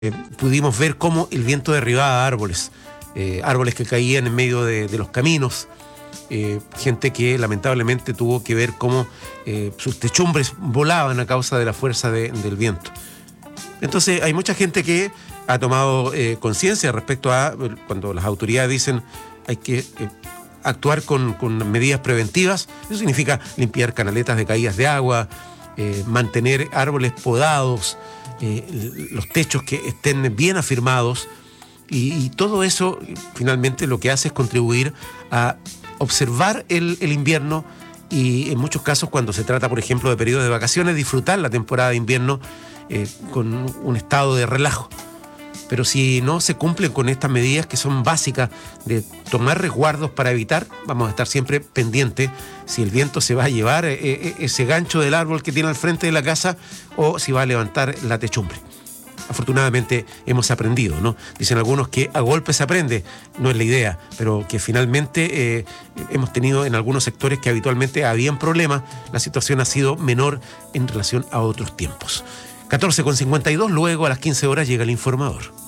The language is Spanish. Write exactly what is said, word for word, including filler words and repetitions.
Eh, pudimos ver cómo el viento derribaba árboles, eh, árboles que caían en medio de, de los caminos, eh, gente que lamentablemente tuvo que ver cómo eh, sus techumbres volaban a causa de la fuerza de, del viento. Entonces hay mucha gente que ha tomado eh, conciencia respecto a cuando las autoridades dicen hay que eh, actuar con, con medidas preventivas. Eso significa limpiar canaletas de caídas de agua, eh, mantener árboles podados, Eh, los techos que estén bien afirmados y, y todo eso finalmente lo que hace es contribuir a observar el, el invierno y en muchos casos cuando se trata por ejemplo de periodos de vacaciones disfrutar la temporada de invierno eh, con un estado de relajo. Pero si no se cumplen con estas medidas que son básicas de tomar resguardos para evitar, vamos a estar siempre pendientes si el viento se va a llevar eh, ese gancho del árbol que tiene al frente de la casa o si va a levantar la techumbre. Afortunadamente hemos aprendido, ¿no? Dicen algunos que a golpe se aprende, no es la idea, pero que finalmente eh, hemos tenido en algunos sectores que habitualmente habían problemas, la situación ha sido menor en relación a otros tiempos. catorce con cincuenta y dos, luego a las quince horas llega el informador.